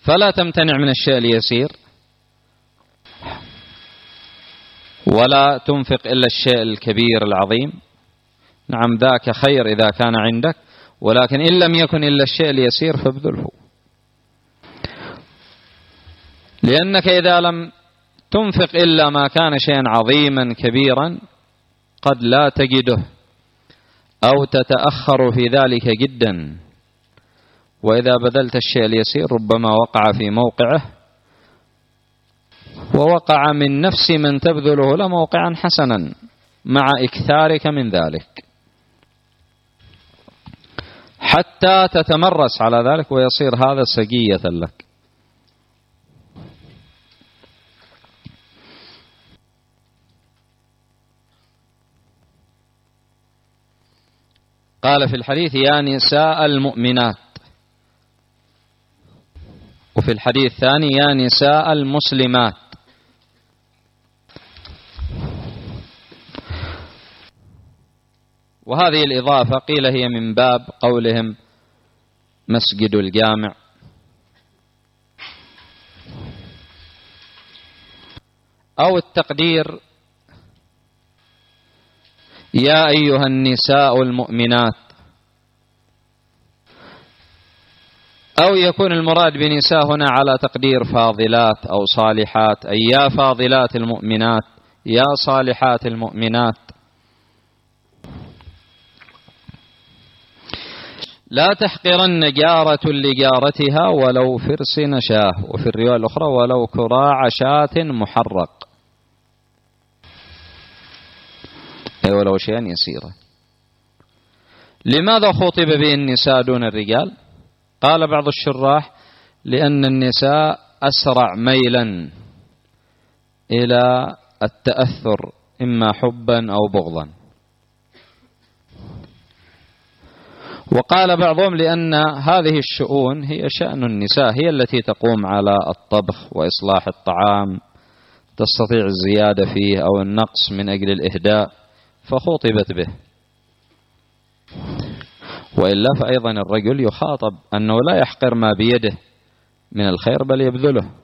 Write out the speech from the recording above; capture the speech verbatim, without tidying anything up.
فلا تمتنع من الشيء اليسير، ولا تنفق إلا الشيء الكبير العظيم. نعم ذاك خير إذا كان عندك، ولكن إن لم يكن إلا الشيء اليسير فابذله، لأنك إذا لم تنفق إلا ما كان شيئا عظيما كبيرا قد لا تجده أو تتأخر في ذلك جدا، وإذا بذلت الشيء اليسير ربما وقع في موقعه ووقع من نفس من تبذله له موقعا حسنا مع إكثارك من ذلك، حتى تتمرس على ذلك ويصير هذا سجية لك. قال في الحديث: يا نساء المؤمنات، وفي الحديث الثاني: يا نساء المسلمات. وهذه الإضافة قيل هي من باب قولهم مسجد الجامع، أو التقدير يا أيها النساء المؤمنات، أو يكون المراد بنساء هنا على تقدير فاضلات أو صالحات، أي يا فاضلات المؤمنات يا صالحات المؤمنات. لا تحقرن جارة لجارتها ولو فرس نشاه، وفي الرواية الأخرى ولو كراع شاة محرق، أي ولو شيئا يسيرا. لماذا خطب به النساء دون الرجال؟ قال بعض الشراح: لأن النساء أسرع ميلا إلى التأثر إما حبا أو بغضا. وقال بعضهم: لأن هذه الشؤون هي شأن النساء، هي التي تقوم على الطبخ وإصلاح الطعام، تستطيع الزيادة فيه أو النقص من أجل الإهداء، فخطبت به. وإلا فأيضا الرجل يخاطب أنه لا يحقر ما بيده من الخير بل يبذله.